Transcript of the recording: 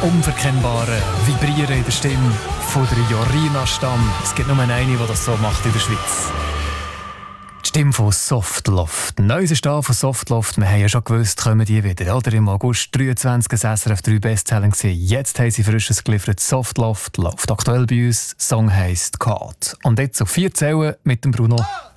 unverkennbare Vibrieren in der Stimme von der Jorina Stamm. Es gibt nur eine, die das so macht in der Schweiz. Die Stimme von Softloft. Neues ist da von Softloft. Wir haben ja schon gewusst, kommen die wieder. Oder im August 23 ein SRF 3 Bestselling gewesen. Jetzt haben sie Frisches geliefert. Softloft läuft aktuell bei uns. Der Song heisst «Caught». Und jetzt auf 4 Zellen mit dem Bruno.